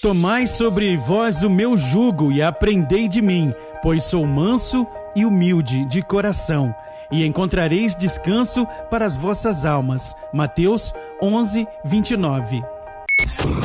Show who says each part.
Speaker 1: Tomai sobre vós o meu jugo e aprendei de mim, pois sou manso e humilde de coração, e encontrareis descanso para as vossas almas. Mateus 11:29.